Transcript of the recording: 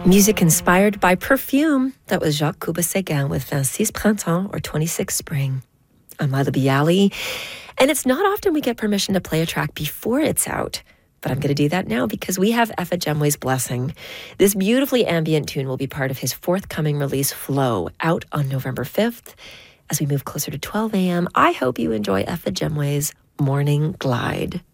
Music inspired by perfume. That was Jacques Couba-Séguin with 26 Printemps, or 26 Spring. I'm Lila Bialy, and it's not often we get permission to play a track before it's out, but I'm going to do that now because we have Effa Jemwe's blessing. This beautifully ambient tune will be part of his forthcoming release, Flow, out on November 5th. As we move closer to 12 a.m., I hope you enjoy Effa Jemwe's Morning Glide.